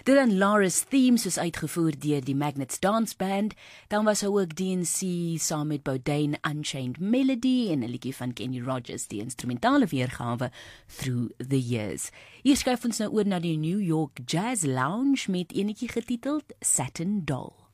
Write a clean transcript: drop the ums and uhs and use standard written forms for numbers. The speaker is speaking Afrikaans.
Dit dan Lara's Theme soos uitgevoer deur die Magnets Dance Band. Dan was daar ook DNC saam met Bodane Unchained Melody en 'n liedjie van Kenny Rogers, die instrumentale weergawe Through the Years. Hier skuif ons nou oor na die New York Jazz Lounge met enetjie getiteld Satin Doll.